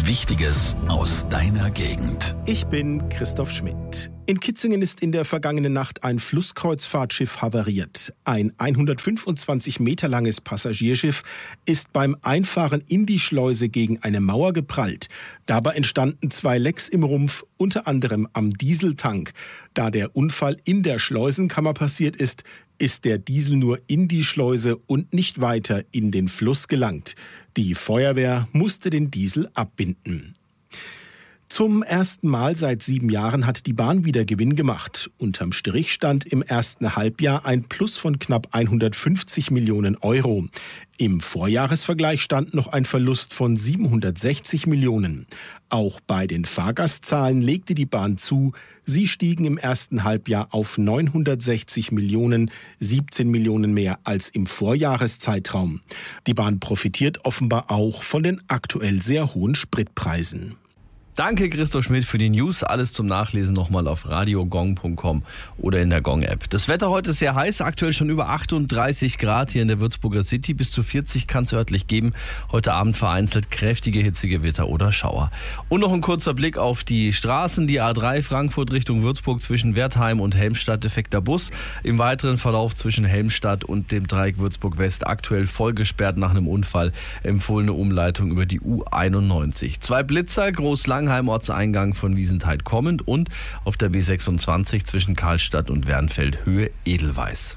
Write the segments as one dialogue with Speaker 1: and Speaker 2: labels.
Speaker 1: Wichtiges aus deiner Gegend.
Speaker 2: Ich bin Christoph Schmidt. In Kitzingen ist in der vergangenen Nacht ein Flusskreuzfahrtschiff havariert. Ein 125 Meter langes Passagierschiff ist beim Einfahren in die Schleuse gegen eine Mauer geprallt. Dabei entstanden 2 Lecks im Rumpf, unter anderem am Dieseltank. Da der Unfall in der Schleusenkammer passiert ist der Diesel nur in die Schleuse und nicht weiter in den Fluss gelangt. Die Feuerwehr musste den Diesel abbinden. Zum ersten Mal seit 7 Jahren hat die Bahn wieder Gewinn gemacht. Unterm Strich stand im ersten Halbjahr ein Plus von knapp 150 Millionen Euro. Im Vorjahresvergleich stand noch ein Verlust von 760 Millionen. Auch bei den Fahrgastzahlen legte die Bahn zu. Sie stiegen im ersten Halbjahr auf 960 Millionen, 17 Millionen mehr als im Vorjahreszeitraum. Die Bahn profitiert offenbar auch von den aktuell sehr hohen Spritpreisen.
Speaker 3: Danke Christoph Schmidt für die News. Alles zum Nachlesen nochmal auf radiogong.com oder in der Gong-App. Das Wetter heute ist sehr heiß, aktuell schon über 38 Grad hier in der Würzburger City. Bis zu 40 kann es örtlich geben. Heute Abend vereinzelt kräftige Hitzegewitter oder Schauer. Und noch ein kurzer Blick auf die Straßen. Die A3 Frankfurt Richtung Würzburg zwischen Wertheim und Helmstadt defekter Bus. Im weiteren Verlauf zwischen Helmstadt und dem Dreieck Würzburg West aktuell voll gesperrt nach einem Unfall. Empfohlene Umleitung über die U91. 2 Blitzer, Groß-Langheim Ortseingang von Wiesenthal kommend und auf der B26 zwischen Karlstadt und Wernfeld Höhe Edelweiß.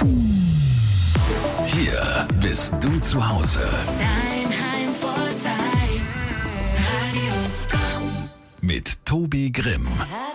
Speaker 1: Hier bist du zu Hause.
Speaker 4: Dein Heimvorteil, Radio Gong.
Speaker 1: Mit Tobi Grimm.